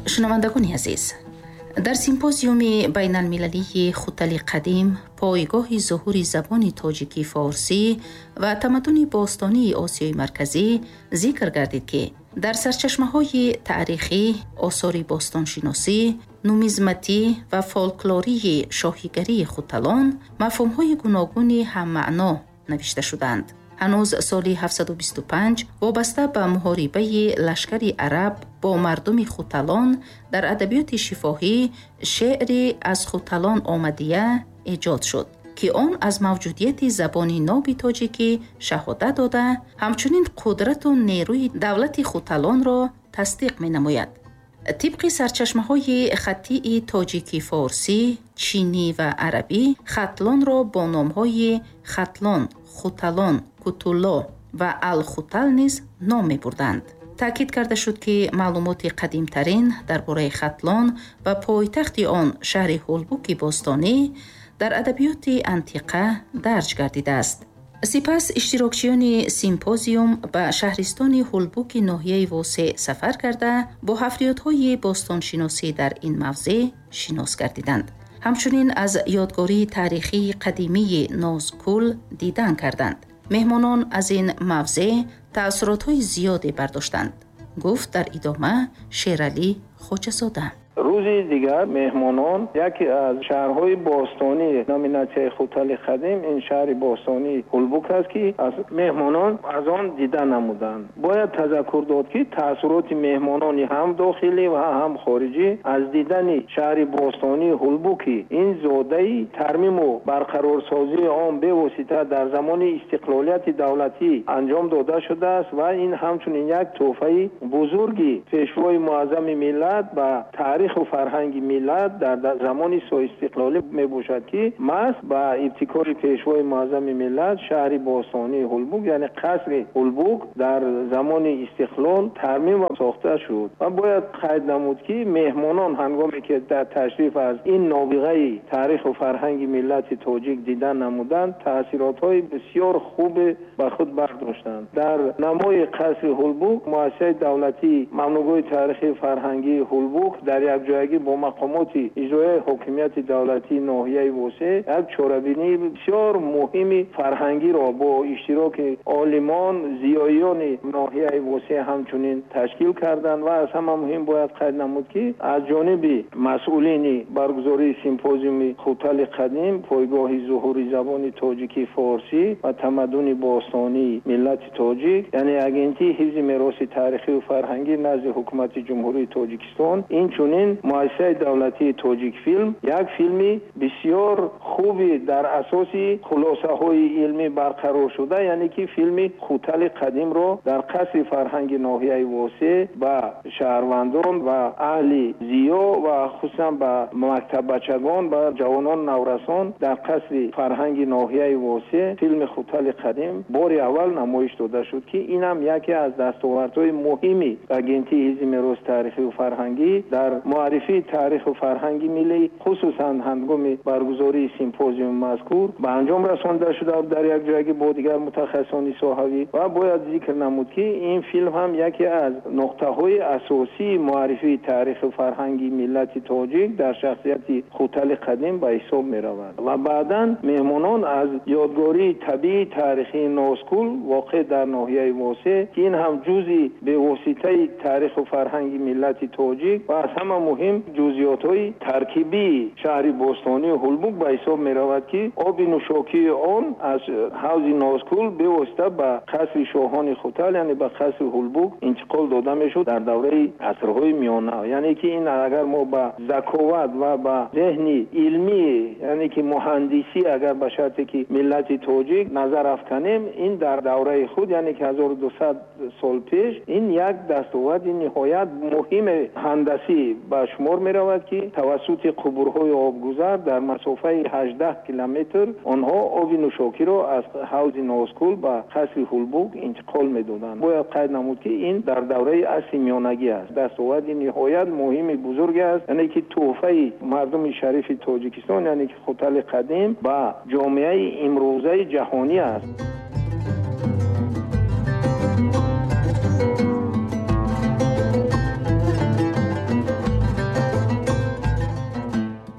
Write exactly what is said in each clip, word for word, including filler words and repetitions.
شنوندگان عزیز، در سیمپوزیوم بین المللی خوتل قدیم، پایگاه ظهور زبان تاجیکی فارسی و تمدن باستانی آسیای مرکزی ذکر گردید که در سرچشمه‌های تاریخی، آثار باستانشناسی، نومیزماتی و فولکلوری شاهیگری خوتلان مفاهیم‌های گوناگون هم معنا نوشته شدند. هنوز سال هفتصد و بیست و پنج وابسته به محاربه لشکر عرب با مردم خوتلان در ادبیات شفاهی شعری از خوتلان آمدیه ایجاد شد که آن از موجودیت زبان ناب تاجیکی شهادت داده، همچنین قدرت و نیروی دولت خوتلان را تصدیق می نماید. طبق سرچشمه‌های خطی تاجیکی فارسی، چینی و عربی، ختلان را با نام‌های ختلان، خوتلان، کوتولا و الخوتل نیز نام می‌بردند. تأکید کرده شد که معلومات قدیمترین درباره ختلان و پایتخت آن شهر هولبوک باستانی در ادبیات انتیقه درج گردیده است. سپس اشتراکچیان سیمپوزیوم به شهرستان هولبوک ناحیه واسع سفر کرده با حفریات‌های باستانشناسی در این موضع شناس گردیدند. همچنین از یادگاری تاریخی قدیمی نازکول دیدن کردند. مهمانان از این موضع تأثیرات‌های زیادی برداشتند. گفت در ادامه شیرعلی خواجه‌زاده. روزی دیگر مهمانان یکی از شهرهای باستانی نامیناچه خوتل قدیم، این شهر باستانی هولبوک است که از مهمانان از آن دیدن نمودند. باید تذکر داد که تأثیرات مهمانان هم داخلی و هم خارجی از دیدن شهر باستانی هولبوک، این زاده ترمیم و برقرارسازی آن به واسطه در زمان استقلالیت دولتی انجام داده شده است و این همچنین یک تحفه بزرگی پیشوای معظم ملت و تاریخ و فرهنگ ملت در زمان سو استقلالی می باشد که مس با ابتکار پیشوای معظم ملت شهر باستانی هولبوک یعنی قصر هولبوک در زمان استقلال ترمیم و ساخته شد. و باید قید نمود که مهمانان هنگامی که در تشریف از این نابغه تاریخ و فرهنگ ملت تاجیک دیدن نمودند، تاثیرات‌های بسیار خوب به خود برداشتند. در نمای قصر هولبوک مؤسسه دولتی ممنوعه تاریخی فرهنگی هولبوک در یک جایگی با مقامات اجرایی حکومت دولتی ناحیه واسع یک چاره‌بینی بسیار مهم فرهنگی را با اشتراک عالمان زیایان ناحیه واسع همچنین تشکیل کردند. و از همه مهم باید قید نمود که از جانب مسئولین برگزاری سیمپوزیوم خوتل قدیم، پایگاه ظهور زبان تاجیکی فارسی و تمدن باستانی ملت تاجیک یعنی اگنتی حفظ میراث تاریخی و فرهنگی نزد حکومت جمهوری تاجیکستان، این چنین مؤسسه دولتی تاجیک فیلم یک فیلمی بسیار خوبی در اساس خلاصه های علمی برقرار شده، یعنی که فیلم خوتل قدیم را در قصر فرهنگ ناحیه واسع با شهروندان و اهل زیا و خصوصا با مکتب بچگان و جوانان نورسان در قصر فرهنگ ناحیه واسع فیلم خوتل قدیم بار اول نمایش داده شد که اینم یکی از دستاوردهای مهمی اگنتی حفظ میراث تاریخی و فرهنگی در معرفی تاریخ و فرهنگی ملی خصوصا هنگام برگزاری سیمپوزیوم مذکور به انجام رسانده شده در یک جایگی با دیگر متخصصان ساحوی. و باید ذکر نمود که این فیلم هم یکی از نقطه های اساسی معرفی تاریخ و فرهنگی ملت تاجیک در شخصیت خوتل قدیم به حساب می رود. و بعداً مهمانان از یادگاری طبیعی تاریخی نازکول واقع در ناحیه واسع که این هم جزئی به واسطه تاریخ و فرهنگی ملت تاجیک و از همه مهم جزئیات‌های ترکیبی شهر باستانی هولبوک به حساب می رود که آب نوشاکی آن از حوض نازکول به واسطه به قصر شاهان خوتل یعنی به قصر هولبوک انتقال داده می شد در دوره عصرهای میانه. یعنی که این اگر ما با ذکاوت و با ذهن علمی یعنی که مهندسی اگر به شرطی که ملت تاجیک نظر افکنیم، این در دوره خود یعنی که هزار و دویست سال پیش این یک دستاورد نهایت مهم هندسی به شمار می رود که توسط قبورهای آبگذر در مسافه هجده کیلومتر آنها آب نوشاکی را از حوض نازکول به قصر هولبوک انتقال می دادند. باید قید نمود که این در دوره عصر میانگی است. دستاورد نهایت مهم بزرگ است، یعنی که تحفه مردم شریف تاجیکستان یعنی که خوتل قدیم با جامعه امروزه جهانی است.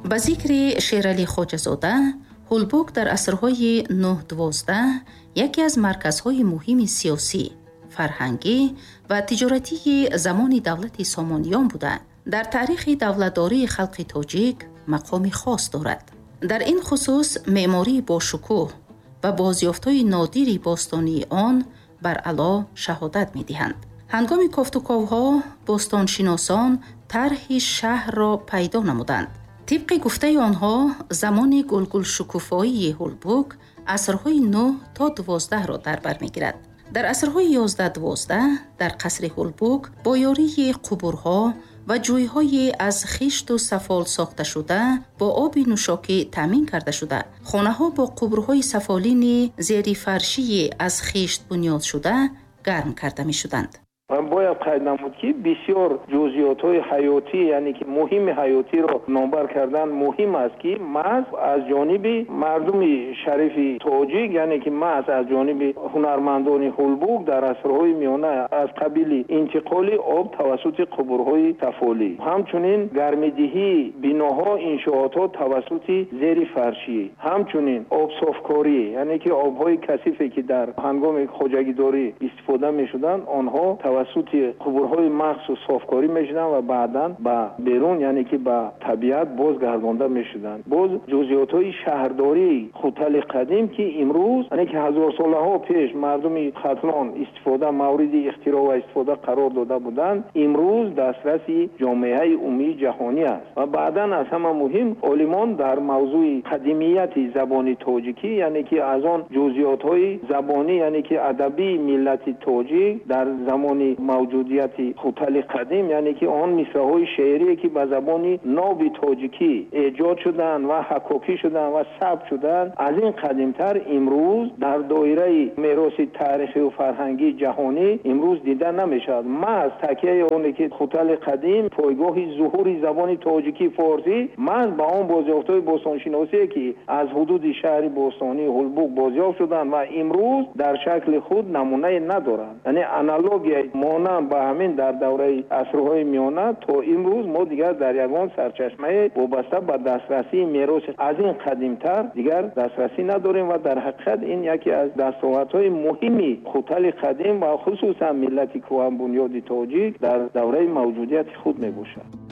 به ذکر شیرعلی خواجه‌زاده، هولبوک در عصرهای نه دوازده یکی از مرکزهای مهم سیاسی، فرهنگی و تجارتی زمان دولت سامانیان بوده. در تاریخ دولتداری خلق تاجیک مقام خاص دارد. در این خصوص معماری با شکوه و بازیافت‌های نادری باستانی آن بر علا شهادت می‌دهند. هنگام کافتوکاوها باستانشناسان طرح شهر را پیدا نمودند. طبق گفته آنها زمان گلگل شکوفایی هولبوک عصرهای نه تا دوازده را در بر می‌گیرد. در عصرهای یازده دوازده در قصر هولبوک با یاری قبورها و جوی‌های از خشت و سفال ساخته شده با آب نوشاکی تامین کرده شده. خانه‌ها با قبورهای سفالین زیر فرشی از خشت بنیاد شده گرم کرده می‌شدند. من باید قید نمود که بسیار جزئیات‌های حیاتی، یعنی که مهم حیاتی را نامبر کردن مهم است که محض از جانب مردم شریف تاجیک، یعنی که محض از جانب هنرمندان هولبوک در عصرهای میانه از قبیل انتقال آب توسط قبورهای سفالی، همچنین گرمدهی بناها انشاءات‌ها توسط زیر فرشی، همچنین آب صافکاری، یعنی که آب‌های کثیفی که در هنگام خواجگیداری استفاده می‌شدند آنها توسط قبورهای مخصوص صافکاری می‌شدند و بعداً به بیرون، یعنی که به طبیعت بازگردانده می‌شدند. باز جزئیات‌های شهرداری خوتل قدیم که امروز، یعنی که هزار سالها پیش مردم ختلان استفاده مورد اختراع و استفاده قرار داده بودند، امروز دسترسی جامعه عمومی جهانی است. و بعداً از همه مهم عالمان در موضوع قدیمیت زبان تاجیکی، یعنی که از آن جزئیات‌های زبانی، یعنی که ادبی ملت تاجیک در زمان موجودیت خوتل قدیم، یعنی که آن مصرع‌های شعری که به زبان ناب تاجیکی ایجاد شدند و حکاکی شدند و ثبت شدند، از این قدیمتر امروز در دایره میراث تاریخی و فرهنگی جهانی امروز دیده نمیشد. ما از تکیه اون که خوتل قدیم پایگاه ظهور زبان تاجیکی فارسی، ما با اون بازیافت‌های باستانشناسی که از حدود شهر باستانی هولبوک بازیافت شدند و امروز در شکل خود نمونه ندارند، یعنی آنالوگ مانند به همین در دوره عصرهای میانه تا امروز ما دیگر در یگان سرچشمه وابسته به دسترسی میراث از این قدیمتر دیگر دسترسی نداریم و در حقیقت این یکی از دستاوردهای مهمی خوتل قدیم و خصوصا ملت کهن بنیاد تاجیک در دوره موجودیت خود میباشد.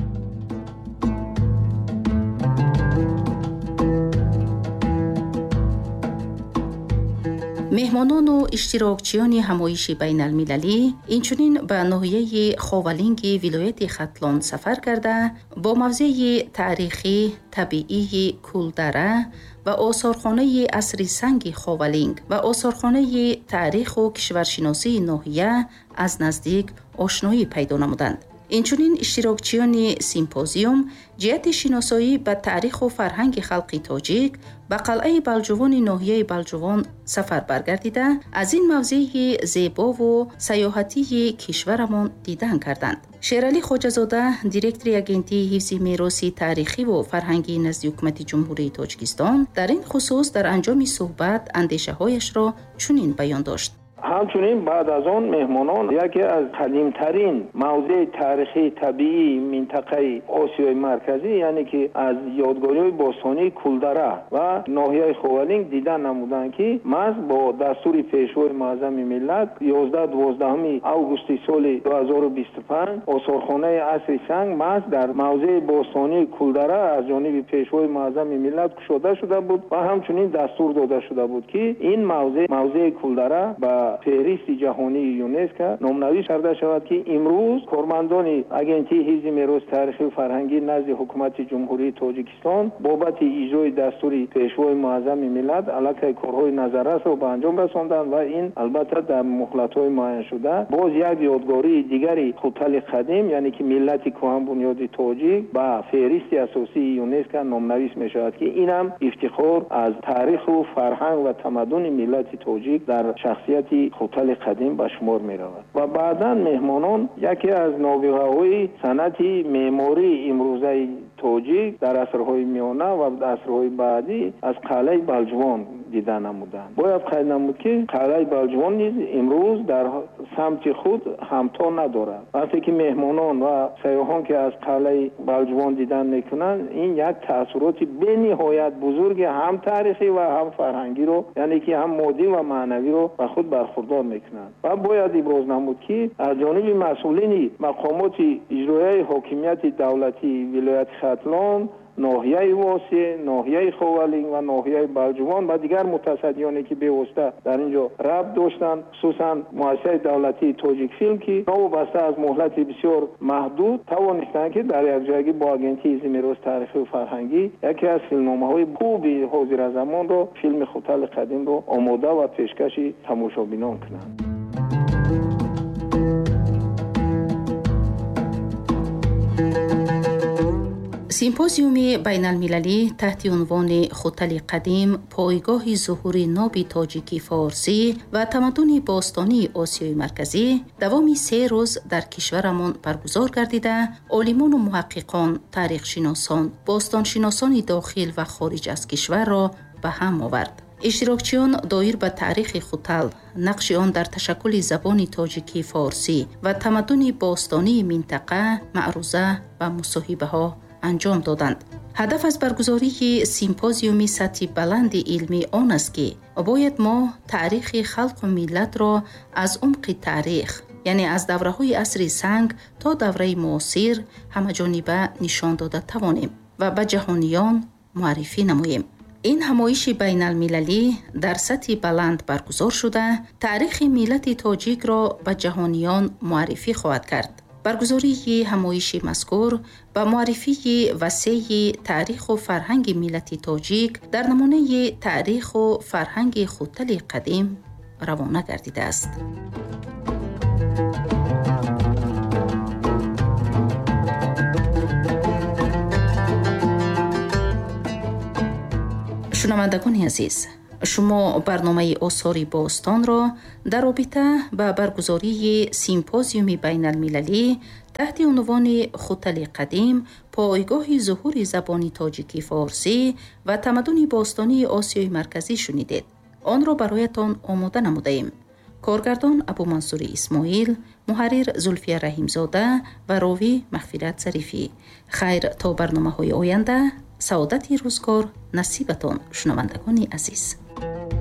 مهمانان و اشتراکچیان همایش بین المللی اینچنین به ناحیه خاولینگ ولایت ختلان سفر کرده با موضع تاریخی طبیعی کولدره و آثارخانه عصری سنگ خاولینگ و آثارخانه تاریخ و کشورشناسی ناحیه از نزدیک آشنایی پیدا نمودند. اینچنین اشتراکچیان سیمپوزیوم جهت شناسایی به تاریخ و فرهنگ خلق تاجیک به قلعه بلجوان ناحیه بلجوان سفر برگردیده از این موضع زیبا و سیاحتی کشورمان دیدن کردند. شیرعلی خواجه‌زاده دیرکتور اگنتی حفظ میراث تاریخی و فرهنگی نزد حکومت جمهوری تاجیکستان در این خصوص در انجام صحبت اندیشه‌هایش را چنین بیان داشت: همچنین بعد از آن مهمانان یکی از قدیمترین موضع تاریخی طبیعی منطقه آسیای مرکزی، یعنی که از یادگاری‌های باستانی کولدره و ناحیه خاولینگ دیدن نمودند که محض با دستور پیشوای معظم ملت یازده دوازده آگوست سال دو هزار و بیست و پنج آثارخانه عصری سنگ محض در موضع باستانی کولدره از جانب پیشوای معظم ملت گشوده شده بود و همچنین دستور داده شده بود که این موضع موضع کولدره با فهرست جهانی یونسکو نامنویس کرده شود که امروز کارمندان اگنتی حفظ میراث تاریخی و فرهنگی نزد حکومت جمهوری تاجیکستان بابت اجرای دستور پیشوای معظم ملت علیه کارهای نظررس را به انجام رساندند و این البته در مهلت‌های معین شده باز یک یادگاری دیگری خوتل قدیم، یعنی که ملت کهن بنیاد تاجیک با فهرست اساسی یونسکو نامنویس می شود که این هم افتخار از تاریخ و فرهنگ و تمدن ملت تاجیک در شخصیت صنعت خوتل قدیم به شمار می رود و بعدا مهمانان یکی از نابغه‌های صنعت معماری امروزه تاجیک در عصرهای میانه و در عصرهای بعدی از قلعه بلجوان دیده نمودند. باید قید نمود که قلعه بلجوان نیز امروز در سمت خود همتا ندارد. وقتی که مهمانان و سیاحان که از قلعه بلجوان دیدن میکنند، این یک تاثیرات به نهایت بزرگ هم تاریخی و هم فرهنگی رو، یعنی که هم مادی و معنوی رو به خود برخوردار میکنند. و باید ابراز نمود که از جانب مسئولین مقامات اجرایی حاکمیت دولتی ولایت ختلان، ناحیه واسه، ناحیه خوالین و ناحیه بلجوان و دیگر متصدیانی که به واسطه در اینجا ربط داشتند، خصوصا مؤسسه دولتی تاجیک فیلم که وابسته از مهلت بسیار محدود توانستند که در یک جایگی با آگنتی ایزی میراث تاریخی و فرهنگی یکی از فیلمنامه‌های خوبی حاضر زمان رو، فیلم خوتل قدیم رو آماده و پیشکش تماشابینان کنند. سیمپوزیوم بین المللی تحت عنوان خوتل قدیم، پایگاه ظهور ناب تاجیکی فارسی و تمدن باستانی آسیای مرکزی دوامی سه روز در کشورمان برگزار گردیده، عالمان و محققان، تاریخ شناسان، باستان شناسان داخل و خارج از کشور را به هم آورد. اشتراکچیان دایر به تاریخ خوتل، نقش آن در تشکل زبان تاجیکی فارسی و تمدن باستانی منطقه، معروضه و مصاحبه ها انجام دادند. هدف از برگزاری سیمپوزیوم سطح بلند علمی آن است که باید ما تاریخ خلق و ملت را از عمق تاریخ، یعنی از دوره‌های عصر سنگ تا دوره معاصر همه‌جانبه نشان داده توانیم و به جهانیان معرفی نماییم. این همایش بین المللی در سطح بلند برگزار شده، تاریخ ملت تاجیک را به جهانیان معرفی خواهد کرد. برگزاری همایش مذکور با معرفی وسیع تاریخ و فرهنگ ملت تاجیک در نمونه تاریخ و فرهنگ خوتل قدیم روانه گردیده است. شنوندگان عزیز، شما برنامه آثار باستان را در رابطه با برگزاری سیمپوزیوم بین المللی تحت عنوان خوتل قدیم، پایگاه ظهور زبان تاجیکی فارسی و تمدن باستانی آسیای مرکزی شنیدید. آن را برایتان آماده نموده ایم. کارگردان ابو منصور اسماعیل، محرر زلفیه رحیمزاده و راوی مغفرت ظریفی. خیر تا برنامه های آینده، سعادت روزگار نصیبتان شنوندگان عزیز.